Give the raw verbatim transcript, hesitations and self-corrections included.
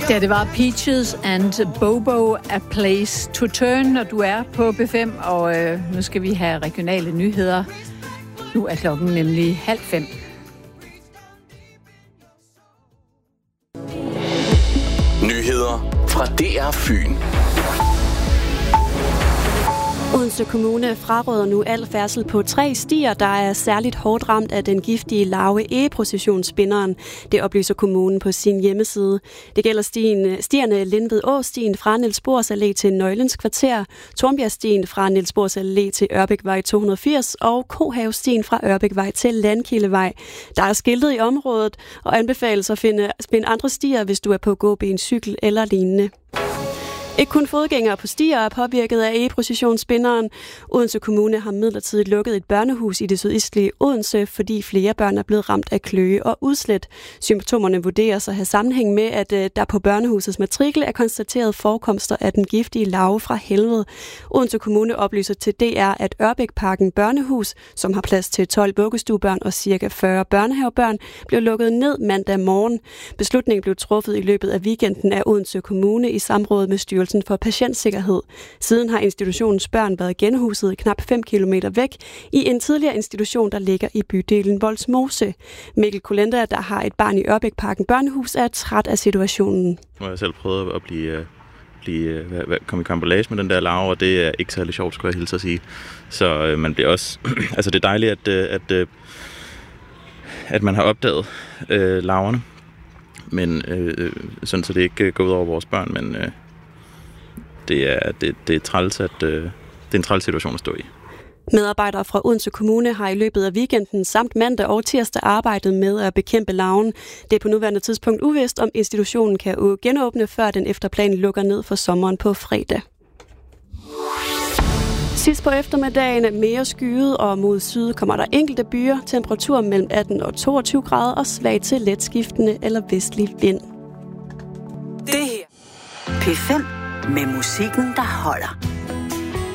Ja, det var Peaches and Bobo, A Place to Turn, når du er på B fem, og øh, nu skal vi have regionale nyheder. Nu er klokken nemlig halv fem. Nyheder fra D R Fyn. Odense Kommune fraråder nu al færdsel på tre stier, der er særligt hårdt ramt af den giftige larve egeprocessionsspinderen. Det oplyser kommunen på sin hjemmeside. Det gælder stien, stierne Lindved Åstien fra Niels Bohrs Allé til Nøglens Kvarter, Tornbjergstien fra Niels Bohrs Allé til Ørbækvej to hundrede og firs og Kohavestien fra Ørbækvej til Landkildevej. Der er skiltet i området og anbefales at finde, finde andre stier, hvis du er på gåben, cykel eller lignende. Ikke kun fodgængere på stier er påvirket af egeprocessionsspinderen. Odense Kommune har midlertidigt lukket et børnehus i det sydøstlige Odense, fordi flere børn er blevet ramt af kløe og udslæt. Symptomerne vurderes at have sammenhæng med, at der på børnehusets matrikel er konstateret forekomster af den giftige larve fra helvede. Odense Kommune oplyser til D R, at Ørbækparken Børnehus, som har plads til tolv vuggestuebørn og ca. fyrre børnehavebørn, blev lukket ned mandag morgen. Beslutningen blev truffet i løbet af weekenden af Odense Kommune i samråd med styrelsen for Patientsikkerhed. Siden har institutionens børn været genhuset knap fem kilometer væk i en tidligere institution, der ligger i bydelen Vollsmose. Mikkel Kulenda, der har et barn i Ørbækparken Børnehus, er træt af situationen. Nu har jeg selv prøvet at blive, blive komme i kampolage med den der larve, og det er ikke særlig sjovt, skulle jeg hilse at sige. Så øh, man bliver også... altså det er dejligt, at, at, at man har opdaget øh, larverne, men øh, sådan så det ikke går ud over vores børn, men... Øh, Det er, det, det, er træls, at, øh, det er en træls situation at stå i. Medarbejdere fra Odense Kommune har i løbet af weekenden samt mandag og tirsdag arbejdet med at bekæmpe larven. Det er på nuværende tidspunkt uvist, om institutionen kan genåbne, før den efter planen lukker ned for sommeren på fredag. Sidst på eftermiddagen mere skyet, og mod syd kommer der enkelte byer. Temperatur mellem atten og toogtyve grader og svag til letskiftende eller vestlig vind. Det her P fem med musikken, der holder.